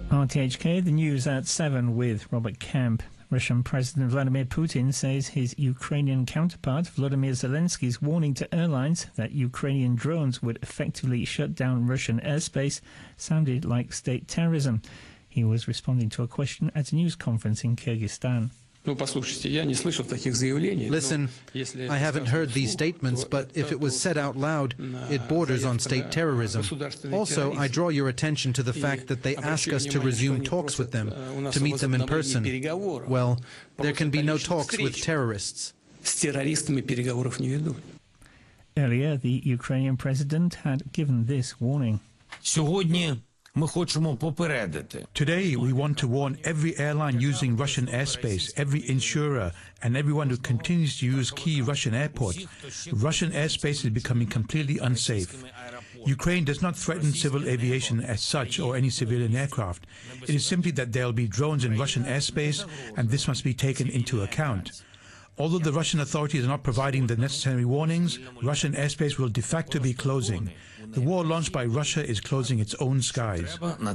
RTHK, the news at 7 with Robert Kemp. Russian President Vladimir Putin says his Ukrainian counterpart Volodymyr Zelensky's warning to airlines that Ukrainian drones would effectively shut down Russian airspace sounded like state terrorism. He was responding to a question at a news conference in Kyrgyzstan. Listen, I haven't heard these statements, but if it was said out loud, it borders on state terrorism. Also, I draw your attention to the fact that they ask us to resume talks with them, to meet them in person. Well, there can be no talks with terrorists. Earlier, the Ukrainian president had given this warning. Today, we want to warn every airline using Russian airspace, every insurer, and everyone who continues to use key Russian airports. Russian airspace is becoming completely unsafe. Ukraine does not threaten civil aviation as such or any civilian aircraft. It is simply that there will be drones in Russian airspace, and this must be taken into account. Although the Russian authorities are not providing the necessary warnings, Russian airspace will de facto be closing. The war launched by Russia is closing its own skies.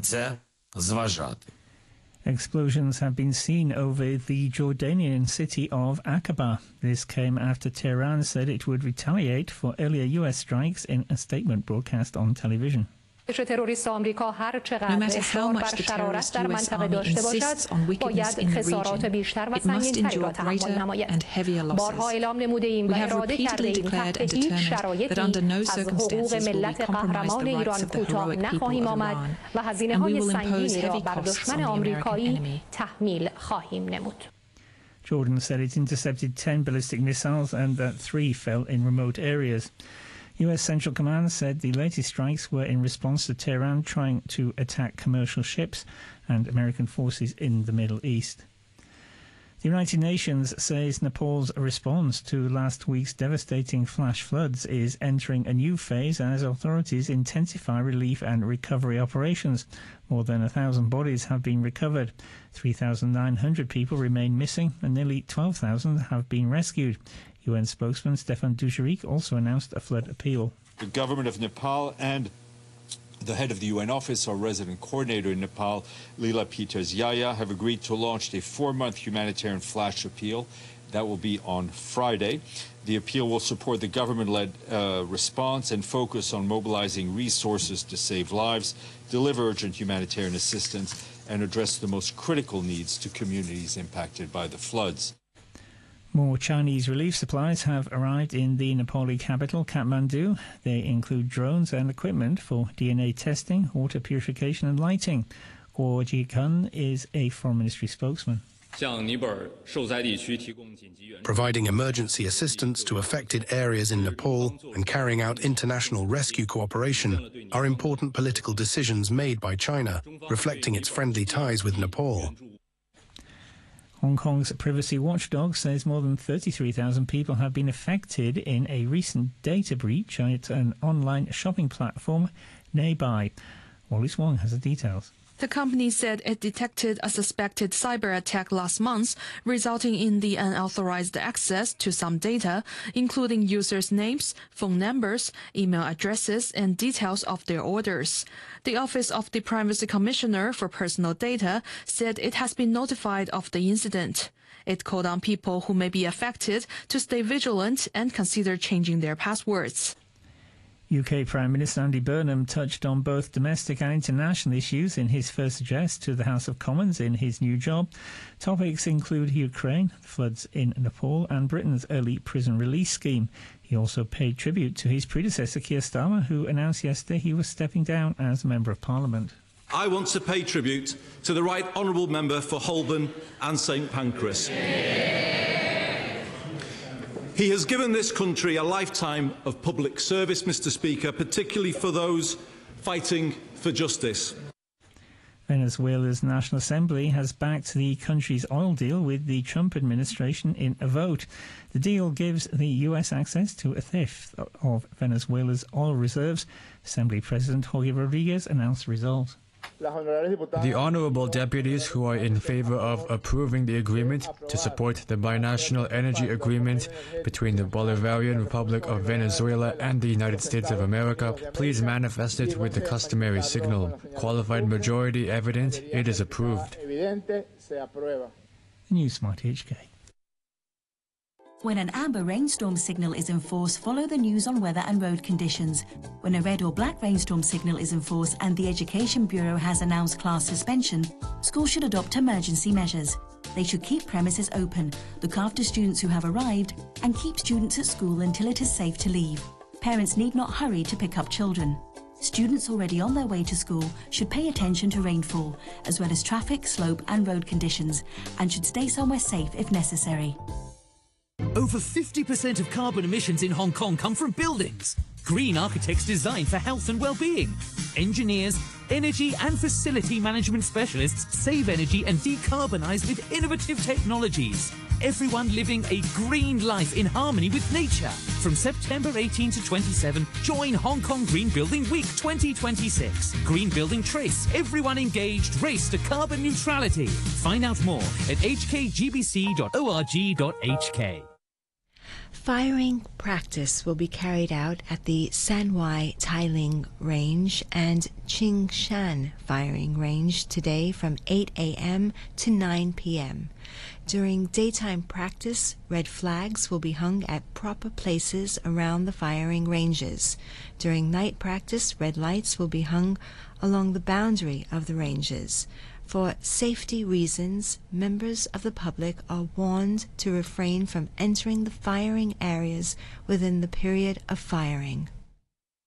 Explosions have been seen over the Jordanian city of Aqaba. This came after Tehran said it would retaliate for earlier US strikes in a statement broadcast on television. No matter how much the terrorist US army insists on wickedness in the region, it must endure greater and heavier losses. We have repeatedly declared and determined that under no circumstances will we compromise the rights of the heroic people of Iran, and we will impose heavy costs on the American enemy. Jordan said it intercepted 10 ballistic missiles and that 3 fell in remote areas. US Central Command said the latest strikes were in response to Tehran trying to attack commercial ships and American forces in the Middle East. The United Nations says Nepal's response to last week's devastating flash floods is entering a new phase as authorities intensify relief and recovery operations. More than 1,000 bodies have been recovered. 3,900 people remain missing and nearly 12,000 have been rescued. UN spokesman Stefan Dujarric also announced a flood appeal. The government of Nepal and the head of the UN office, our resident coordinator in Nepal, Leela Peters-Yaya, have agreed to launch a 4-month humanitarian flash appeal. That will be on Friday. The appeal will support the government-led response and focus on mobilizing resources to save lives, deliver urgent humanitarian assistance, and address the most critical needs to communities impacted by the floods. More Chinese relief supplies have arrived in the Nepali capital, Kathmandu. They include drones and equipment for DNA testing, water purification and lighting. Guo Jikun is a Foreign Ministry spokesman. Providing emergency assistance to affected areas in Nepal and carrying out international rescue cooperation are important political decisions made by China, reflecting its friendly ties with Nepal. Hong Kong's privacy watchdog says more than 33,000 people have been affected in a recent data breach at an online shopping platform nearby. Wallace Wong has the details. The company said it detected a suspected cyber attack last month, resulting in the unauthorized access to some data, including users' names, phone numbers, email addresses, and details of their orders. The Office of the Privacy Commissioner for Personal Data said it has been notified of the incident. It called on people who may be affected to stay vigilant and consider changing their passwords. UK Prime Minister Andy Burnham touched on both domestic and international issues in his first address to the House of Commons in his new job. Topics include Ukraine, floods in Nepal and Britain's early prison release scheme. He also paid tribute to his predecessor Keir Starmer, who announced yesterday he was stepping down as Member of Parliament. I want to pay tribute to the Right Honourable Member for Holborn and St Pancras. He has given this country a lifetime of public service, Mr. Speaker, particularly for those fighting for justice. Venezuela's National Assembly has backed the country's oil deal with the Trump administration in a vote. The deal gives the US access to a fifth of Venezuela's oil reserves. Assembly President Jorge Rodriguez announced the result. The honourable deputies who are in favour of approving the agreement to support the binational energy agreement between the Bolivarian Republic of Venezuela and the United States of America, please manifest it with the customary signal. Qualified majority evident, it is approved. News Smart HK. When an amber rainstorm signal is in force, follow the news on weather and road conditions. When a red or black rainstorm signal is in force and the Education Bureau has announced class suspension, schools should adopt emergency measures. They should keep premises open, look after students who have arrived, and keep students at school until it is safe to leave. Parents need not hurry to pick up children. Students already on their way to school should pay attention to rainfall, as well as traffic, slope and road conditions, and should stay somewhere safe if necessary. Over 50% of carbon emissions in Hong Kong come from buildings. Green architects design for health and well-being. Engineers, energy and facility management specialists save energy and decarbonise with innovative technologies. Everyone living a green life in harmony with nature. From September 18 to 27, join Hong Kong Green Building Week 2026. Green Building Trace. Everyone engaged. Race to carbon neutrality. Find out more at hkgbc.org.hk. Firing practice will be carried out at the Sanwai Tailing Range and Qingshan Firing Range today from 8 a.m. to 9 p.m. During daytime practice, red flags will be hung at proper places around the firing ranges. During night practice, red lights will be hung along the boundary of the ranges. For safety reasons, members of the public are warned to refrain from entering the firing areas within the period of firing.